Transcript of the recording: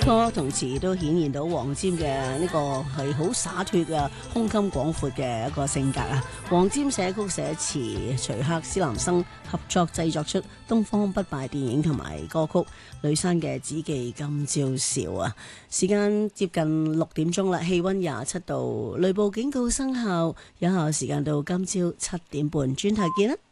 歌同詞都顯現到黃霑嘅呢個係好灑脫嘅胸襟廣闊嘅一個性格啊！黃霑寫曲寫詞，徐克、施南生合作製作出《東方不敗》電影同埋歌曲《呂珊嘅只記今朝笑》啊！時間接近6點鐘啦，氣溫27度，雷暴警告生效，有效時間到今朝7點半，轉頭見啦！